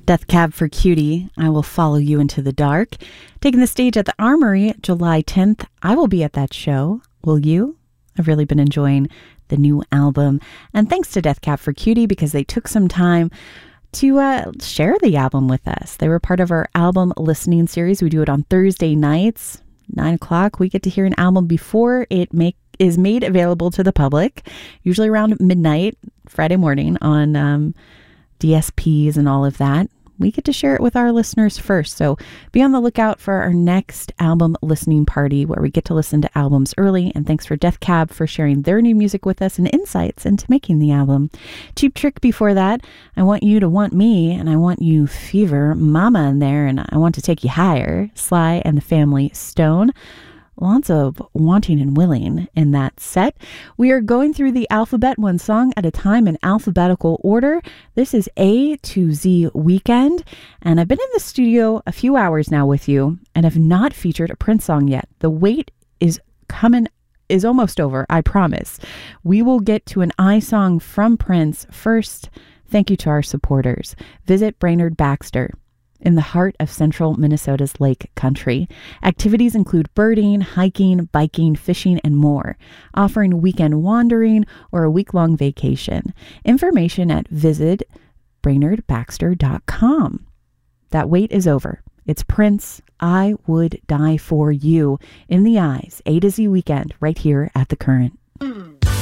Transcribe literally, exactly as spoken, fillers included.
Death Cab for Cutie, I Will Follow You Into the Dark. Taking the stage at the Armory July tenth. I will be at that show. Will you? I've really been enjoying the new album. And thanks to Death Cab for Cutie because they took some time to uh, share the album with us. They were part of our album listening series. We do it on Thursday nights, nine o'clock. We get to hear an album before it make, is made available to the public, usually around midnight, Friday morning on um, D S Ps and all of that. We get to share it with our listeners first. So be on the lookout for our next album listening party where we get to listen to albums early. And thanks for Death Cab for sharing their new music with us and insights into making the album. Cheap Trick before that. I Want You to Want Me, and I Want You Fever, Mama in there, and I Want to Take You Higher, Sly and the Family Stone. Lots of wanting and willing in that set. We are going through the alphabet one song at a time in alphabetical order. This is A to Z Weekend, and I've been in the studio a few hours now with you and have not featured a Prince song yet. The wait is coming, is almost over, I promise. We will get to an I song from Prince first. Thank you to our supporters. Visit Brainerd Baxter in the heart of central Minnesota's Lake Country. Activities include birding, hiking, biking, fishing, and more, offering weekend wandering or a week-long vacation. Information at visit brainerd baxter dot com. That wait is over. It's Prince, I Would Die For You, in the eyes, A to Z Weekend, right here at The Current. Mm.